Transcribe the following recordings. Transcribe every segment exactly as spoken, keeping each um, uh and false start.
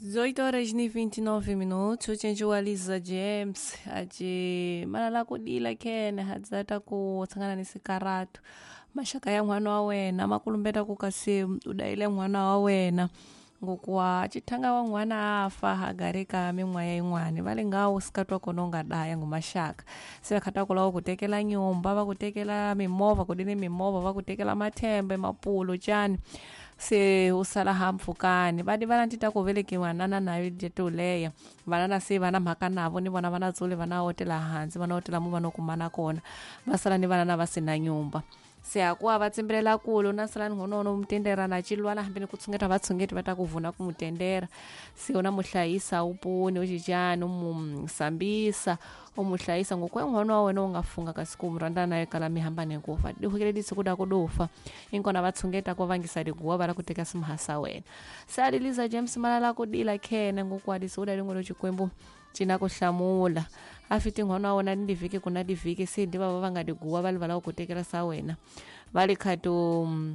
dezoito horas e vinte e nove minutos. Uchenjualiza James aji malala kudila kene hadzata kutsangana nesikaratu mashaka ya mwana wa wena makulumbeta kukasi udaile mwana wa wena ngokuwa chitanga wa mwana afa hagarika mimwaya imwani vale ngawo sikatwa kononga daya ngumashaka sivakhata kulawo kutekela nyumba vakutekela mimova kudini mimova vakutekela mathembe mapulo chani se usala hamfukani vadi vana ntita kuvelekiwa nana nayo jetuleya vanana se vana mhaka navo ni vona vana dzule vana otela hansi vana otela mu vanokumana kona vasala ni vanana vasina nyumba se akuwa vatsimbelela kulo nasala ni ngonono mutendera na chilwala hambeni kutsungeta vatsungeti vatakuvuna kumutendera se una muhlayisa upuni uchijani umusambisa umuhlayisa ngokwe ngwana wa wena ungafunga kasiku mranda naye kala mihamba nekufa dihukile disikuda kudofa inkona vatsungeta kovangisa liguwa vala kuteka simhasa wena sali liza James malala kudila kene ngokwa disuda lingolo chikwembu china kuhlamula afiti ngwana wona ndivike kuna divike sindi baba vangadiguwa vali vala kutekela sa wena vali khatu um,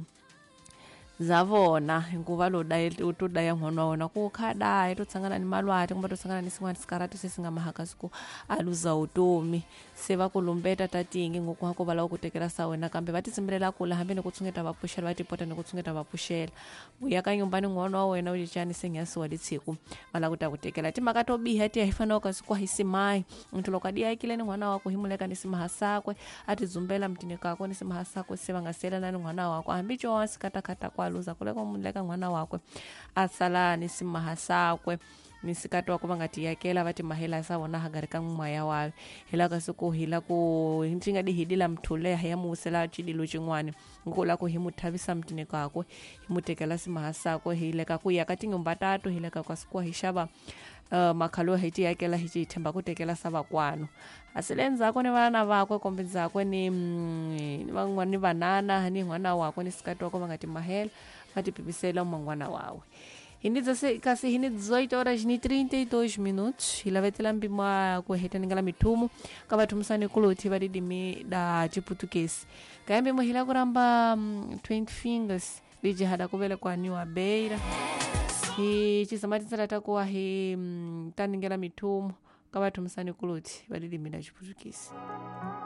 zavona nguva lodaye utodaya ngwana wona kukhada etotsangana ni malwati kumba totsangana ni singwani sikaratu sesinga mahakasiku aluza utomi seva kulumbeta tatingi ngokuhako vala ukutekela sa wena kambe vatitsimbelela kula hambe nikutsungeta vapushela vatipota nikutsungeta vapushela uyaka nyumbani ngwana wa wena ujichani sengyasi waditsiku vala kuta kutekela timakatobiha ti hifana ukasiku hisimai mtu lokadia ikile ni ngwana wako himuleka nisimaha sakwe atizumbela mtini kako nisimaha sakwe seva ngasela nani ngwana wako ambicho wansi kata kata kwa aluza kuleka muleka ngwana wakwe asala nisimaha sakwe nisikati wako vangati yakela vati mahela sawona hagarika mwaya wawe hela kasiku hila ku hintinga dihidila mtule haya muusela chidilo chingwani ngula ku himuthavisa mtini kakwe himutekela simaha sakwe hileka ku yakati ngumba tatu hileka kwa siku hishaba Uh, makhalo hiti yakela hiti itemba kutekela saba kwano asilenza ko ni vana vakwe kombedza ko ni mm, vangwani vanana ni ngwana wako ni sikati wako vangati mahela vati pipisela umangwana wawe hindi dzase kasi hindi dezoito horas ni trinta e dois minutos hilavetela mbimwa ku heta ningala mitumu kavathumusani kuluthi vadidimi da chiputukesi kayambi muhila kuramba um, twenty fingers lijihada kuvele kwa niwa beira hi chisamatitsala takuwa hi mm, taningela mitumu kavathumusani kuluthi vadidimi da chiputukesi